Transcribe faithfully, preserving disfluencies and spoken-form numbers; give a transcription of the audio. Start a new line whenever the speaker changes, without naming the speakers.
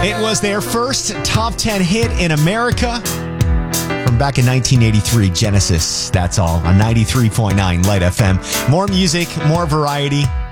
It was their first top ten hit in America from back in nineteen eighty-three, Genesis. That's all on ninety-three point nine Light F M. More music, more variety.